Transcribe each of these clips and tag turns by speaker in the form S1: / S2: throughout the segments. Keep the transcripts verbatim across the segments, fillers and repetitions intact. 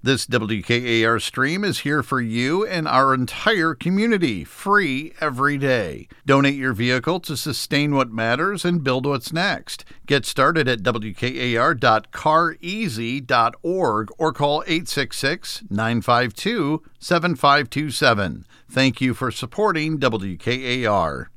S1: This W K A R stream is here for you and our entire community, free every day. Donate your vehicle to sustain what matters and build what's next. Get started at W K A R dot car easy dot org or call eight six six, nine five two, seven five two seven. Thank you for supporting W K A R.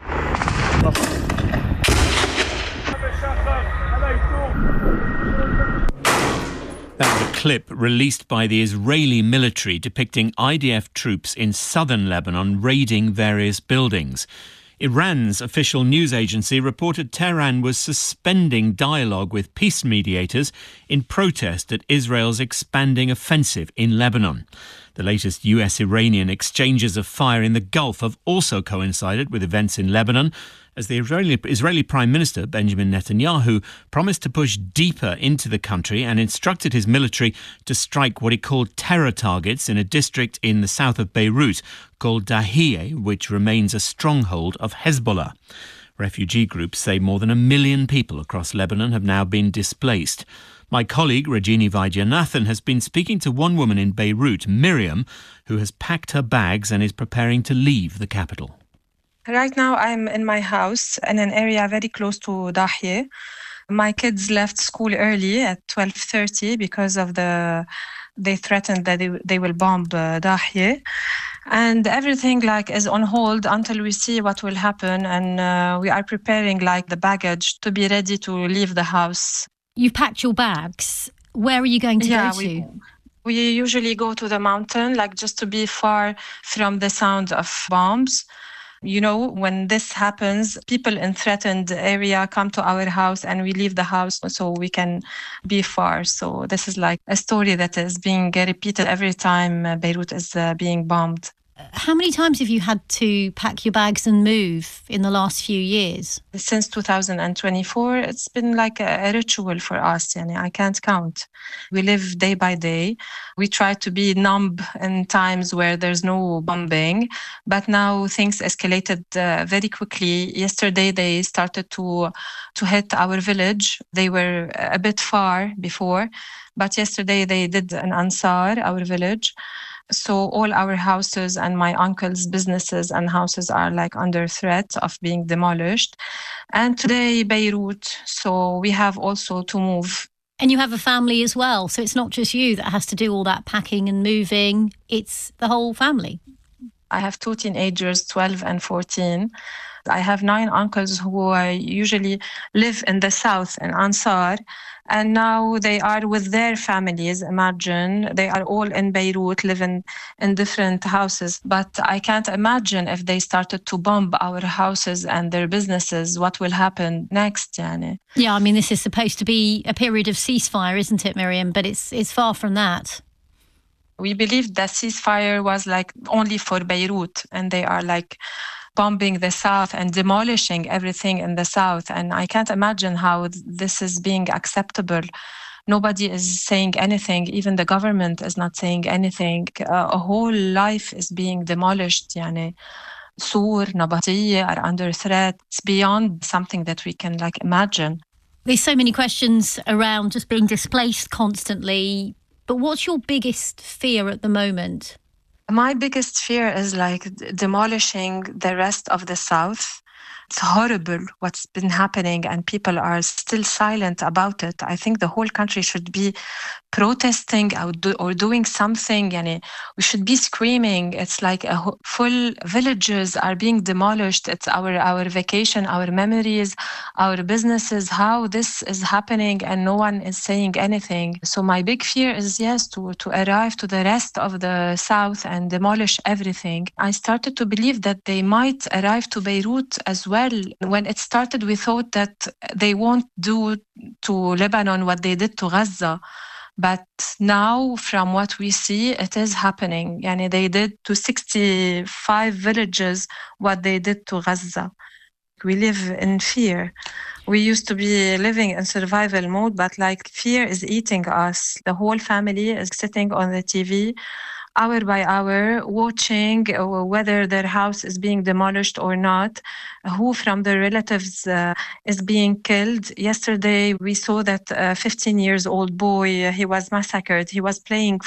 S2: That was a clip released by the Israeli military depicting I D F troops in southern Lebanon raiding various buildings. Iran's official news agency reported Tehran was suspending dialogue with peace mediators in protest at Israel's expanding offensive in Lebanon. The latest U S-Iranian exchanges of fire in the Gulf have also coincided with events in Lebanon, as the Israeli, Israeli Prime Minister Benjamin Netanyahu promised to push deeper into the country and instructed his military to strike what he called terror targets in a district in the south of Beirut called Dahiyeh, which remains a stronghold of Hezbollah. Refugee groups say more than a million people across Lebanon have now been displaced. My colleague Rajini Vaidyanathan has been speaking to one woman in Beirut, Miriam, who has packed her bags and is preparing to leave the capital.
S3: Right now I'm in my house in an area very close to Dahiyeh. My kids left school early at twelve thirty because of the they threatened that they, they will bomb uh, Dahiyeh. And everything like is on hold until we see what will happen, and uh, we are preparing like the baggage to be ready to leave the house.
S4: You've packed your bags. Where are you going to
S3: yeah,
S4: go
S3: we,
S4: to?
S3: We usually go to the mountain, like just to be far from the sound of bombs. You know, when this happens, people in threatened area come to our house and we leave the house so we can be far. So this is like a story that is being repeated every time Beirut is uh, being bombed.
S4: How many times have you had to pack your bags and move in the last few years?
S3: Since two thousand twenty-four, it's been like a, a ritual for us. Yani I can't count. We live day by day. We try to be numb in times where there's no bombing. But now things escalated uh, very quickly. Yesterday, they started to, to hit our village. They were a bit far before. But yesterday, they did an Ansar, our village. So all our houses and my uncle's businesses and houses are like under threat of being demolished. And today, Beirut, so we have also to move.
S4: And you have a family as well, so it's not just you that has to do all that packing and moving, it's the whole family.
S3: I have two teenagers, twelve and fourteen. I have nine uncles who uh, usually live in the south in Ansar. And now they are with their families. Imagine they are all in Beirut, living in different houses. But I can't imagine if they started to bomb our houses and their businesses, what will happen next, Yani.
S4: Yeah, I mean, this is supposed to be a period of ceasefire, isn't it, Miriam? But it's it's far from that.
S3: We believed that ceasefire was like only for Beirut, and they are like bombing the south and demolishing everything in the south. And I can't imagine how this is being acceptable. Nobody is saying anything. Even the government is not saying anything. Uh, a whole life is being demolished. Yani, Sur, Nabatiya are under threat. It's beyond something that we can like imagine.
S4: There's so many questions around just being displaced constantly. But what's your biggest fear at the moment?
S3: My biggest fear is like demolishing the rest of the South. It's horrible what's been happening, and people are still silent about it. I think the whole country should be protesting or, do, or doing something. Yani, we should be screaming. It's like a ho- full villages are being demolished. It's our, our vacation, our memories, our businesses, how this is happening and no one is saying anything. So my big fear is, yes, to, to arrive to the rest of the South and demolish everything. I started to believe that they might arrive to Beirut as well. When it started, we thought that they won't do to Lebanon what they did to Gaza. But now, from what we see, it is happening. Yani they did to sixty-five villages what they did to Gaza. We live in fear. We used to be living in survival mode, but like fear is eating us. The whole family is sitting on the T V hour by hour, watching whether their house is being demolished or not, who from their relatives uh, is being killed. Yesterday, we saw that a fifteen years old boy, he was massacred. He was playing